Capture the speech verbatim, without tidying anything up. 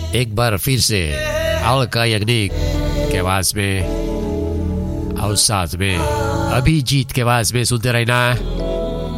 एक बार फिर से अलका याग्निक के आवाज में और साथ में अभिजीत के आवाज में सुनते रहना।